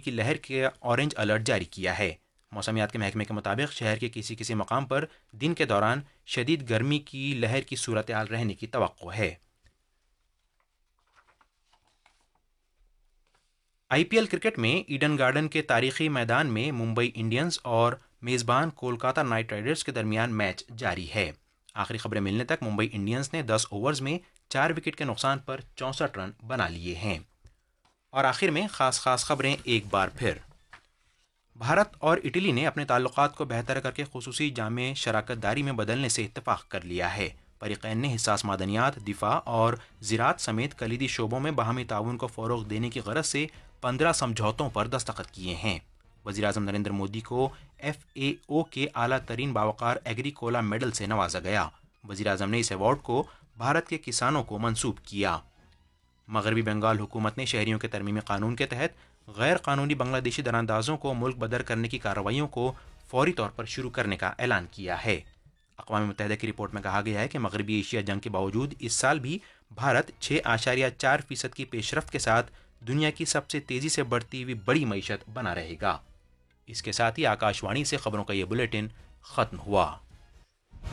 کی لہر کے اورنج الرٹ جاری کیا ہے۔ موسمیات کے محکمے کے مطابق شہر کے کسی مقام پر دن کے دوران شدید گرمی کی لہر کی صورتحال رہنے کی توقع ہے۔ آئی پی ایل کرکٹ میں ایڈن گارڈن کے تاریخی میدان میں ممبئی انڈینز اور میزبان کولکاتہ نائٹ رائڈرز کے درمیان میچ جاری ہے۔ آخری خبریں ملنے تک ممبئی انڈینز نے 10 اوورز میں 4 وکٹ کے نقصان پر 64 رن بنا لیے ہیں۔ اور آخر میں خاص خبریں ایک بار پھر۔ بھارت اور اٹلی نے اپنے تعلقات کو بہتر کر کے خصوصی جامع شراکت داری میں بدلنے سے اتفاق کر لیا ہے۔ فریقین نے حساس معدنیات، دفاع اور زراعت سمیت کلیدی شعبوں میں باہمی تعاون کو فروغ دینے کی غرض سے 15 سمجھوتوں پر دستخط کیے ہیں۔ وزیراعظم نریندر مودی کو FAO کے اعلیٰ ترین باوقار ایگریکولا میڈل سے نوازا گیا۔ وزیراعظم نے اس ایوارڈ کو بھارت کے کسانوں کو منسوب کیا۔ مغربی بنگال حکومت نے شہریوں کے ترمیمی قانون کے تحت غیر قانونی بنگلہ دیشی دراندازوں کو ملک بدر کرنے کی کارروائیوں کو فوری طور پر شروع کرنے کا اعلان کیا ہے۔ اقوام متحدہ کی رپورٹ میں کہا گیا ہے کہ مغربی ایشیا جنگ کے باوجود اس سال بھی بھارت 6.4% کی پیش رفت کے ساتھ دنیا کی سب سے تیزی سے بڑھتی ہوئی بڑی معیشت بنا رہے گا۔ اس کے ساتھ ہی آکاش وانی سے خبروں کا یہ بلیٹن ختم ہوا۔